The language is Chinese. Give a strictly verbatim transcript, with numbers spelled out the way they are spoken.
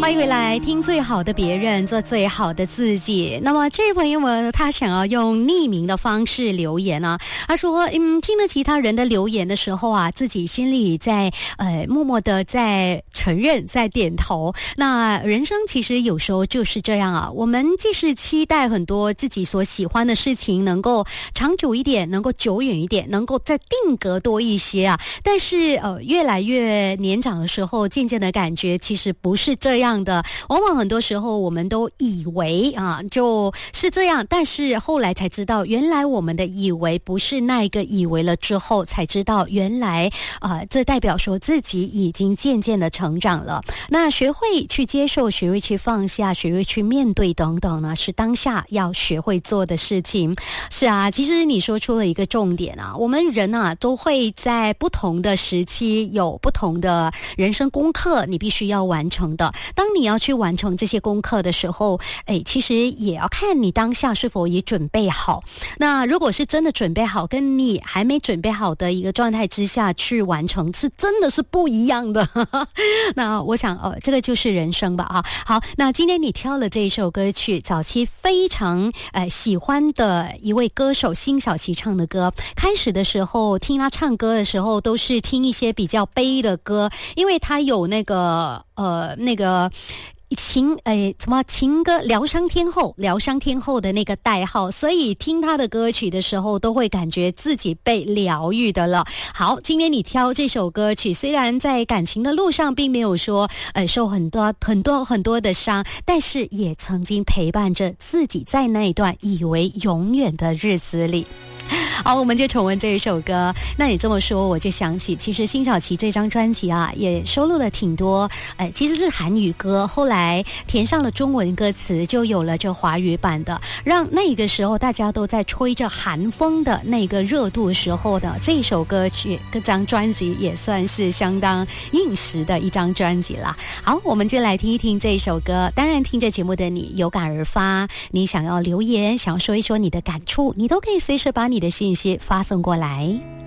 欢迎回来，听最好的别人，做最好的自己。那么这位朋友们，他想要用匿名的方式留言啊。他说，嗯，听了其他人的留言的时候啊，自己心里在呃默默的在承认，在点头。那人生其实有时候就是这样啊，我们既是期待很多自己所喜欢的事情能够长久一点，能够久远一点，能够再定格多一些啊，但是呃越来越年长的时候，渐渐的感觉其实不是这样的。往往很多时候我们都以为啊就是这样，但是后来才知道，原来我们的以为不是那个以为了之后才知道，原来呃这代表说自己已经渐渐的成长了。那学会去接受，学会去放下，学会去面对等等呢，是当下要学会做的事情。是啊，其实你说出了一个重点啊，我们人啊都会在不同的时期有不同的人生功课你必须要完成的。当你要去完成这些功课的时候，哎，其实也要看你当下是否也准备好。那如果是真的准备好，跟你还没准备好的一个状态之下去完成，是真的是不一样的。那我想呃，这个就是人生吧啊。好，那今天你挑了这一首歌曲，早期非常呃喜欢的一位歌手辛晓琪唱的歌。开始的时候听他唱歌的时候，都是听一些比较悲的歌，因为他有那个呃那个情诶什么情歌疗伤天后疗伤天后的那个代号，所以听他的歌曲的时候都会感觉自己被疗愈的了。好，今天你挑这首歌曲，虽然在感情的路上并没有说呃受很多很多很多的伤，但是也曾经陪伴着自己在那一段以为永远的日子里。好，我们就重温这一首歌。那你这么说，我就想起，其实辛晓琪这张专辑啊，也收录了挺多，呃，其实是韩语歌，后来填上了中文歌词，就有了这华语版的。让那个时候大家都在吹着韩风的那个热度的时候呢，这首歌曲、这张专辑也算是相当应时的一张专辑啦。好，我们就来听一听这一首歌。当然，听着节目的你有感而发，你想要留言，想要说一说你的感触，你都可以随时把你的信息发送过来。